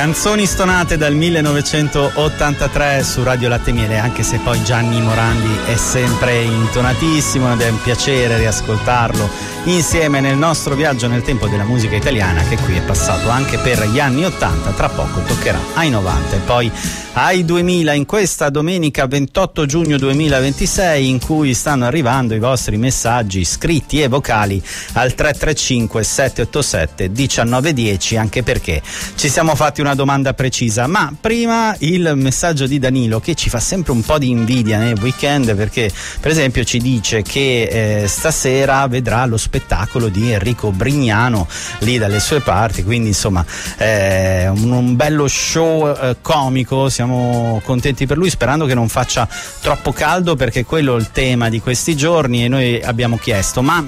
Canzoni stonate dal 1983 su Radio Latte e Miele, anche se poi Gianni Morandi è sempre intonatissimo ed è un piacere riascoltarlo insieme nel nostro viaggio nel tempo della musica italiana, che qui è passato anche per gli anni 80, tra poco toccherà ai 90 e poi ai 2000 in questa domenica 28 giugno 2026, in cui stanno arrivando i vostri messaggi scritti e vocali al 335 787 1910, anche perché ci siamo fatti una domanda precisa. Ma prima il messaggio di Danilo, che ci fa sempre un po' di invidia nel weekend, perché per esempio ci dice che stasera vedrà lo spettacolo di Enrico Brignano lì dalle sue parti, quindi insomma un bello show comico. Siamo contenti per lui, sperando che non faccia troppo caldo, perché quello è il tema di questi giorni. E noi abbiamo chiesto: ma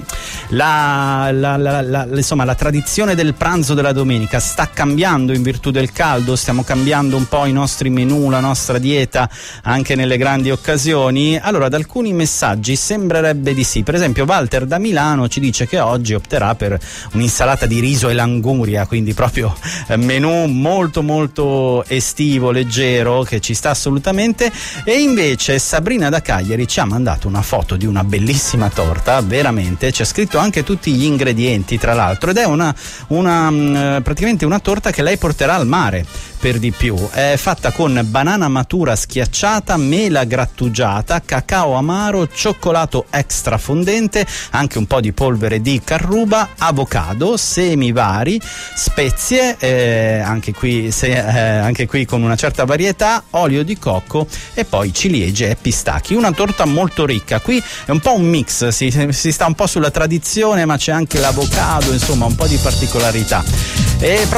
insomma la tradizione del pranzo della domenica sta cambiando in virtù del caldo? Stiamo cambiando un po' i nostri menù, la nostra dieta anche nelle grandi occasioni? Allora, da alcuni messaggi sembrerebbe di sì. Per esempio Walter da Milano ci dice che oggi opterà per un'insalata di riso e languria, quindi proprio menù molto molto estivo, leggero, che ci sta assolutamente. E invece Sabrina da Cagliari ci ha mandato una foto di una bellissima torta, veramente, c'è scritto anche tutti gli ingredienti tra l'altro, ed è praticamente una torta che lei porterà al mare, per di più. È fatta con banana matura schiacciata, mela grattugiata, cacao amaro, cioccolato extra fondente, anche un po' di polvere di carruba, avocado, semi vari, spezie, anche qui con una certa varietà, olio di cocco e poi ciliegie e pistacchi. Una torta molto ricca. Qui è un po' un mix, si sta un po' sulla tradizione, ma c'è anche l'avocado, insomma un po' di particolarità. E